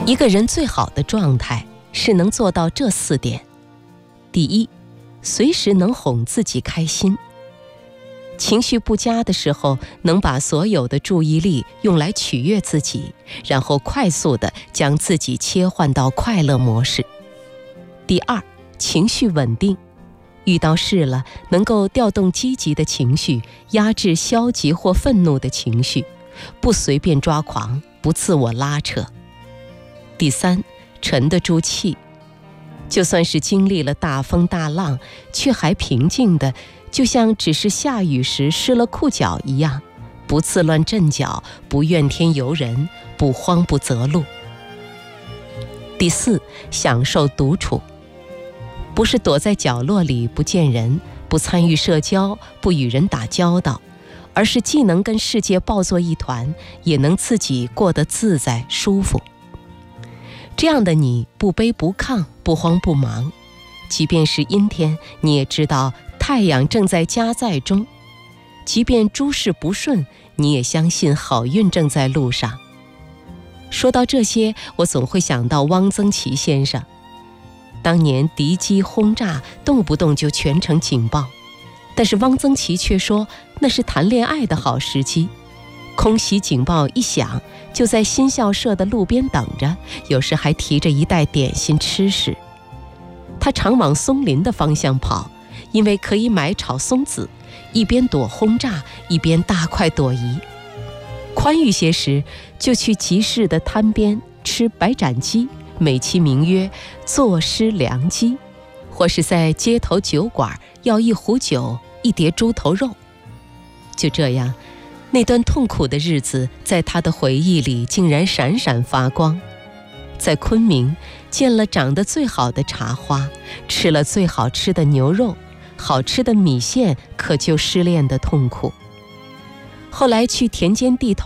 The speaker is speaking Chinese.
一个人最好的状态是能做到这4点。第一，随时能哄自己开心。情绪不佳的时候，能把所有的注意力用来取悦自己，然后快速地将自己切换到快乐模式。第二，情绪稳定。遇到事了，能够调动积极的情绪，压制消极或愤怒的情绪，不随便抓狂，不自我拉扯。第三，沉得住气。就算是经历了大风大浪，却还平静的，就像只是下雨时湿了裤脚一样，不自乱阵脚，不怨天尤人，不慌不择路。第四，享受独处。不是躲在角落里不见人，不参与社交，不与人打交道，而是既能跟世界抱作一团，也能自己过得自在舒服。这样的你不卑不亢，不慌不忙，即便是阴天，你也知道太阳正在加载中；即便诸事不顺，你也相信好运正在路上。说到这些，我总会想到汪曾祺先生。当年敌机轰炸，动不动就全城警报，但是汪曾祺却说那是谈恋爱的好时机。空袭警报一响，就在新校舍的路边等着，有时还提着一袋点心吃食。他常往松林的方向跑，因为可以买炒松子，一边躲轰炸，一边大快朵颐。宽裕些时，就去集市的摊边吃白斩鸡，美其名曰坐失良机，或是在街头酒馆要一壶酒，一碟猪头肉。就这样，那段痛苦的日子在他的回忆里竟然闪闪发光。在昆明见了长得最好的茶花，吃了最好吃的牛肉，好吃的米线可救失恋的痛苦。后来去田间地头